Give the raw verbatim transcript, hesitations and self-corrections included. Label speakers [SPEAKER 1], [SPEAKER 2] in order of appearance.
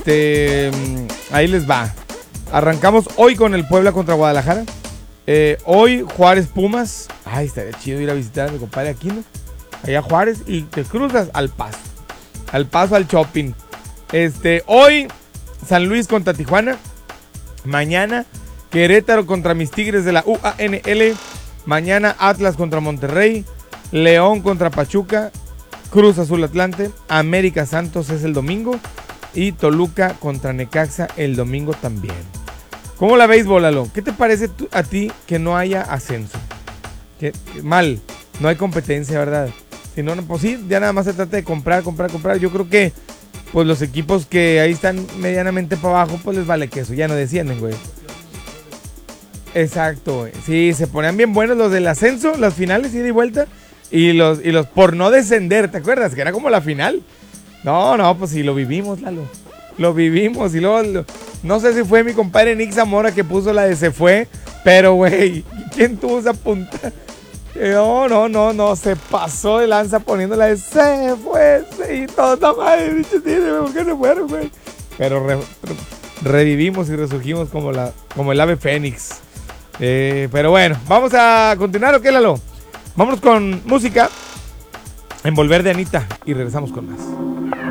[SPEAKER 1] Este, ahí les va. Arrancamos hoy con el Puebla contra Guadalajara. Eh, hoy Juárez Pumas. Ay, estaría chido ir a visitar a mi compadre Aquino. Allá Juárez y te cruzas al Paso. Al Paso, al shopping. Este, hoy San Luis contra Tijuana. Mañana Querétaro contra mis Tigres de la U A N L. Mañana Atlas contra Monterrey. León contra Pachuca. Cruz Azul Atlante. América Santos es el domingo. Y Toluca contra Necaxa el domingo también. ¿Cómo la veis, Lalo? ¿Qué te parece tú, a ti que no haya ascenso? Que, que mal, no hay competencia, ¿verdad? Si no, no, pues sí, ya nada más se trata de comprar, comprar, comprar. Yo creo que pues los equipos que ahí están medianamente para abajo, pues les vale queso, ya no descienden, güey. Exacto, güey. Sí, se ponían bien buenos los del ascenso, las finales, ida y vuelta. Y los, y los por no descender, ¿te acuerdas? Que era como la final. No, no, pues sí, lo vivimos, Lalo. Lo vivimos y luego, lo, no sé si fue mi compadre Nick Zamora que puso la de se fue, pero güey, ¿quién tuvo esa punta? No, no, no, no, se pasó de lanza poniendo la de se fue, se, y todo está mal, bicho, ¿por qué se fueron, güey? Pero re, re, revivimos y resurgimos como, la, como el ave fénix. Eh, pero bueno, vamos a continuar, ¿o qué, Lalo? Vámonos con música, Envolver de Anita, y regresamos con más.